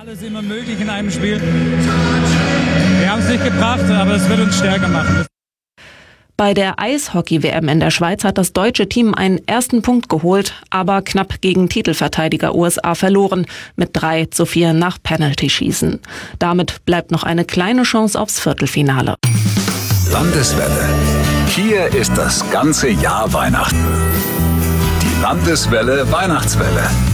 Alles immer möglich in einem Spiel. Wir haben es nicht gebracht, aber es wird uns stärker machen. Bei der Eishockey-WM in der Schweiz hat das deutsche Team einen ersten Punkt geholt, aber knapp gegen Titelverteidiger USA verloren, mit 3:4 nach Penalty-Schießen. Damit bleibt noch eine kleine Chance aufs Viertelfinale. Landeswelle. Hier ist das ganze Jahr Weihnachten. Die Landeswelle Weihnachtswelle.